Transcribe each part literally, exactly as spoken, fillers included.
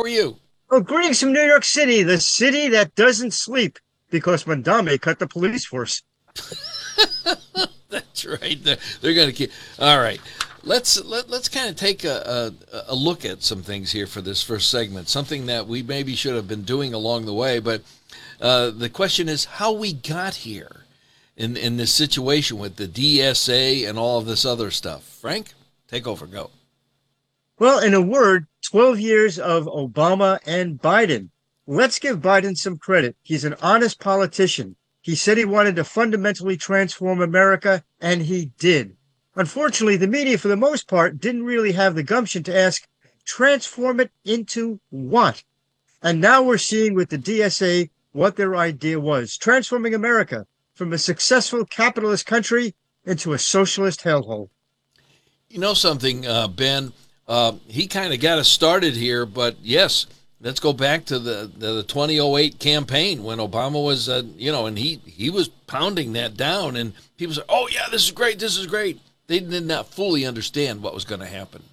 are you? Oh, greetings from New York City, the city that doesn't sleep because Mandame cut the police force. That's right. They're, they're going to keep. All right. Let's let, let's kind of take a, a, a look at some things here for this first segment. Something that we maybe should have been doing along the way, but uh, the question is how we got here in in this situation with the D S A and all of this other stuff. Frank, take over. Go. Well, in a word, twelve years of Obama and Biden. Let's give Biden some credit. He's an honest politician. He said he wanted to fundamentally transform America, and he did. Unfortunately, the media, for the most part, didn't really have the gumption to ask, transform it into what? And now we're seeing with the D S A what their idea was, transforming America from a successful capitalist country into a socialist hellhole. You know something, uh, Ben? Uh, he kind of got us started here, but yes, let's go back to the, the, the two thousand eight campaign when Obama was, uh, you know, and he, he was pounding that down, and people said, oh, yeah, this is great, this is great. They did not fully understand what was going to happen.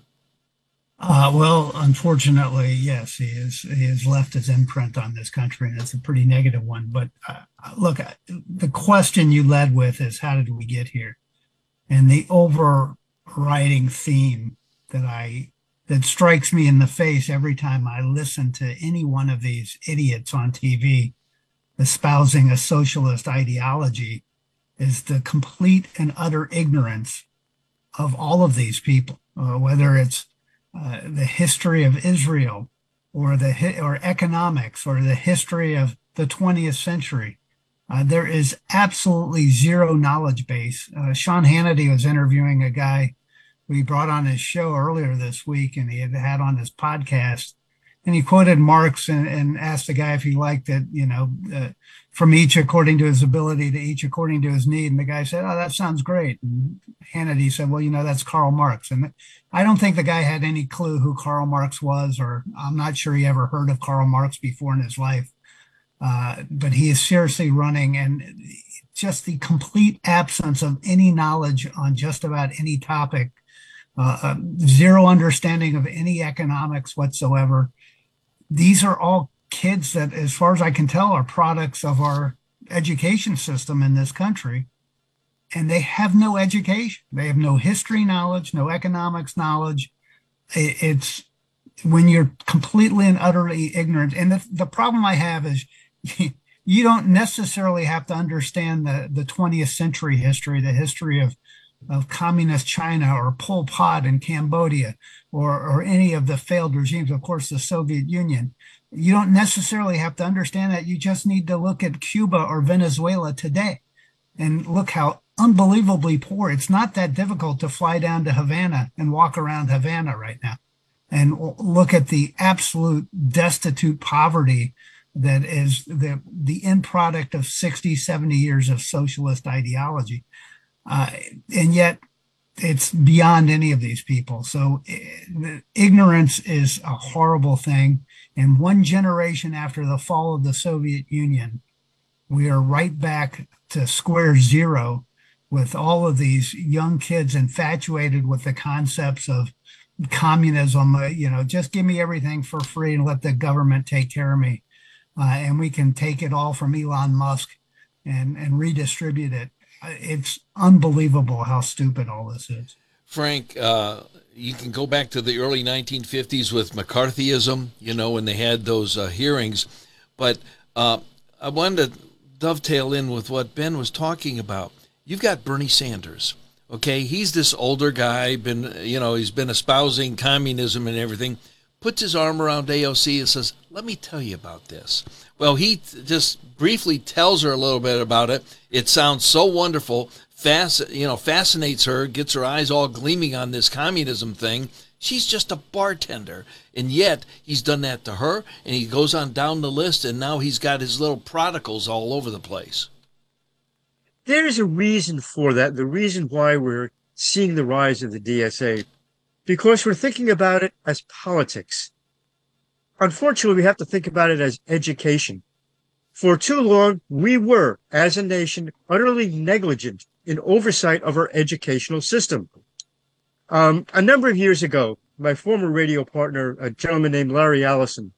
Uh, well, unfortunately, yes, he is. He has left his imprint on this country, and it's a pretty negative one. But uh, look, the question you led with is how did we get here? And the overriding theme that I that strikes me in the face every time I listen to any one of these idiots on T V espousing a socialist ideology is the complete and utter ignorance of all of these people, uh, whether it's uh, the history of Israel or the hi- or economics or the history of the twentieth century. Uh, there is absolutely zero knowledge base. Uh, Sean Hannity was interviewing a guy we brought on his show earlier this week, and he had had on his podcast, and he quoted Marx and, and asked the guy if he liked it, you know, uh, from each according to his ability to each according to his need. And the guy said, oh, that sounds great. And Hannity said, well, you know, that's Karl Marx. And I don't think the guy had any clue who Karl Marx was, or I'm not sure he ever heard of Karl Marx before in his life. Uh, but he is seriously running, and just the complete absence of any knowledge on just about any topic, uh, uh, zero understanding of any economics whatsoever. These are all kids that, as far as I can tell, are products of our education system in this country, and they have no education. They have no history knowledge, no economics knowledge. It's when you're completely and utterly ignorant. And the, the problem I have is you don't necessarily have to understand the, the twentieth century history, the history of, of communist China or Pol Pot in Cambodia, or, or any of the failed regimes, of course, the Soviet Union. You don't necessarily have to understand that. You just need to look at Cuba or Venezuela today and look how unbelievably poor. It's not that difficult to fly down to Havana and walk around Havana right now and look at the absolute destitute poverty that is the, the end product of sixty, seventy years of socialist ideology. Uh, and yet it's beyond any of these people. So uh, ignorance is a horrible thing. And one generation after the fall of the Soviet Union, we are right back to square zero with all of these young kids infatuated with the concepts of communism. Uh, you know, just give me everything for free and let the government take care of me. Uh, and we can take it all from Elon Musk and, and redistribute it. It's unbelievable how stupid all this is. Frank, uh, you can go back to the early nineteen fifties with McCarthyism, you know, when they had those uh, hearings. But uh, I wanted to dovetail in with what Ben was talking about. You've got Bernie Sanders, okay? He's this older guy, been, you know, he's been espousing communism and everything, puts his arm around A O C and says, let me tell you about this. Well, he t- just briefly tells her a little bit about it. It sounds so wonderful, fast, you know, fascinates her, gets her eyes all gleaming on this communism thing. She's just a bartender. And yet he's done that to her, and he goes on down the list, and now he's got his little prodigals all over the place. There's a reason for that, the reason why we're seeing the rise of the D S A, because we're thinking about it as politics. Unfortunately, we have to think about it as education. For too long, we were, as a nation, utterly negligent in oversight of our educational system. Um, a number of years ago, my former radio partner, a gentleman named Larry Allison,